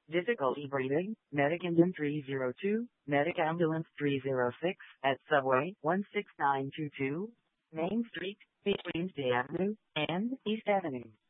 Difficulty breathing, Medic Engine 302, Medic Ambulance 306, at Subway 16922, Main Street, between State Avenue and East Avenue.